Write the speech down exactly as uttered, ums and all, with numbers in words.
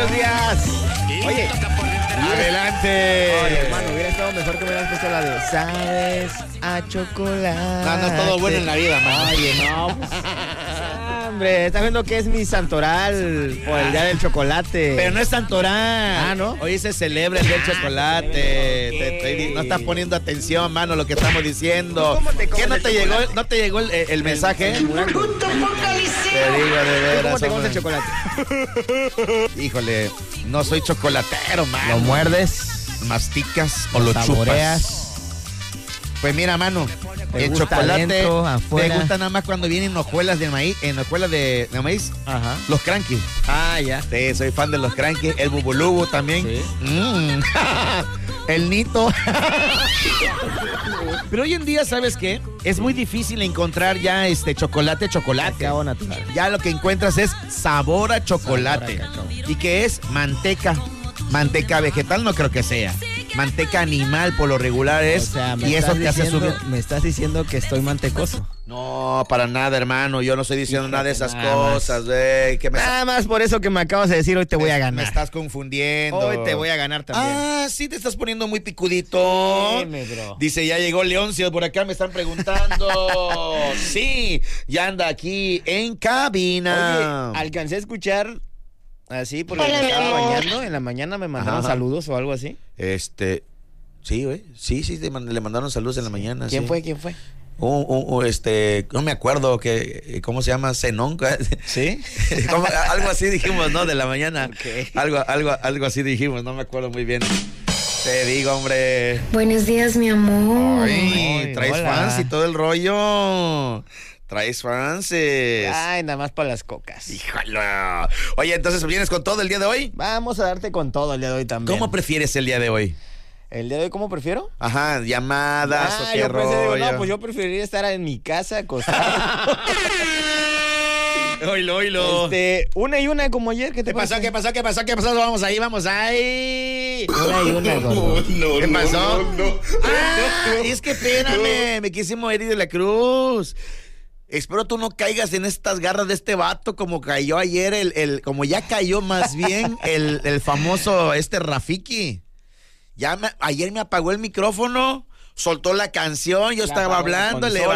buenos días. Oye, adelante. Oye, hermano, hubiera estado mejor que me hubieras puesto la de sabes a chocolate. No, no es todo bueno en la vida, man. Oye, no, pues, hombre, ¿estás viendo que es mi santoral por el día del chocolate? Pero no es santoral. Ah, ¿no? Hoy se celebra el día del chocolate. Te- te- no estás poniendo atención, mano, lo que estamos diciendo. ¿Cómo te comes ¿Qué no el te llegó? chocolate? ¿No te llegó el, el mensaje? El mural. Te digo de veras. ¿Cómo te comes hombre. el chocolate? Híjole, no soy chocolatero, mano. ¿Lo muerdes? ¿Masticas o lo ¿Saboreas? chupas? Pues mira, mano, ¿Te el gusta chocolate adentro, afuera? me gusta nada más cuando vienen hojuelas de maíz, en hojuelas de, de maíz, Ajá. los cranky. Ah, ya. Sí, soy fan de los cranky, el bubulubu también. Sí. Mm. El nito. Pero hoy en día, ¿sabes qué? Es muy difícil encontrar ya este chocolate, chocolate. Cacao natural. Ya lo que encuentras es sabor a chocolate. Sabor a cacao. ¿Y qué es? Manteca. Manteca vegetal no creo que sea. Manteca animal por lo regular es. O sea, me y eso estás te hace diciendo- subir. Me estás diciendo que estoy mantecoso. No, para nada, hermano. Yo no estoy diciendo Fíjate nada de esas nada más. cosas, güey. Que me, Nada más por eso que me acabas de decir, hoy te voy a me ganar. estás confundiendo. Hoy te voy a ganar también. Ah, sí, te estás poniendo muy picudito. Dime, bro. Dice, ya llegó Leoncio por acá, me están preguntando. Sí, ya anda aquí en cabina. Oye, alcancé a escuchar así porque Hola, me mi estaba amor. bañando. En la mañana me mandaron Ajá. saludos o algo así. Este, sí, güey. Sí, sí, le mand- le mandaron saludos en la mañana. ¿Quién sí. fue? ¿Quién fue? Un- un- un, este, no me acuerdo que, ¿cómo se llama? Zenón. ¿Sí? ¿Cómo? Algo así dijimos, ¿no? De la mañana. Ok. Algo, algo, algo así dijimos, no me acuerdo muy bien. Te digo, hombre. Buenos días, mi amor. Ay, Ay, traes hola. fans y todo el rollo. Traes fans. Ay, nada más para las cocas. Híjole. Oye, entonces, ¿vienes con todo el día de hoy? Vamos a darte con todo el día de hoy también. ¿Cómo prefieres el día de hoy? ¿El día de hoy cómo prefiero? Ajá, llamadas Ah, o qué yo pensé, digo, rollo. no, pues yo preferiría estar en mi casa acostado. Oilo, oilo. este, una y una como ayer, ¿qué te ¿Qué pasó? parece? ¿Qué pasó? ¿Qué pasó? ¿Qué pasó? Vamos ahí, vamos ahí. Una y una, gordo. ¿Qué pasó? Ah, es que espérame, me quise morir de la cruz. Espero tú no caigas en estas garras de este vato como cayó ayer, el, el como ya cayó más bien el, el famoso este Rafiki. Ya me- ayer me apagó el micrófono, soltó la canción, yo La estaba apagó hablando, con le sol.